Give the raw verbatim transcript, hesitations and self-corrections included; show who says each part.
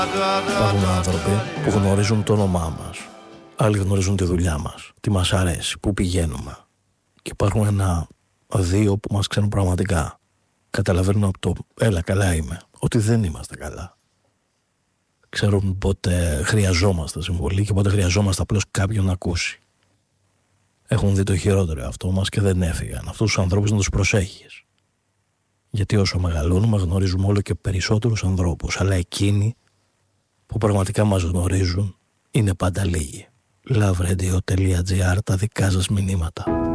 Speaker 1: Υπάρχουν άνθρωποι που γνωρίζουν το όνομά μας. Άλλοι γνωρίζουν τη δουλειά μας, τι μας αρέσει, πού πηγαίνουμε. Και υπάρχουν ένα, δύο που μας ξέρουν πραγματικά. Καταλαβαίνουν από το «έλα καλά είμαι» ότι δεν είμαστε καλά. Ξέρουν πότε χρειαζόμαστε συμβολή και πότε χρειαζόμαστε απλώς κάποιον να ακούσει. Έχουν δει το χειρότερο αυτό μας και δεν έφυγαν. Αυτούς τους ανθρώπους να τους προσέχεις. Γιατί όσο μεγαλώνουμε γνωρίζουμε όλο και περισσότερους ανθρώπους, αλλά εκείνοι που πραγματικά μας γνωρίζουν είναι πάντα λίγοι. love radio dot gr, τα δικά σας μηνύματα.